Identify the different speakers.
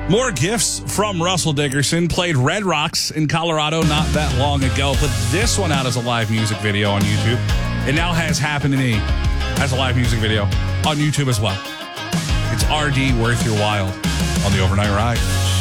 Speaker 1: More gifts from Russell Dickerson. Played Red Rocks in Colorado not that long ago. Put this one out as a live music video on YouTube. It now has Happened to Me as a live music video on YouTube as well. It's RD Worth Your While on the Overnight Ride.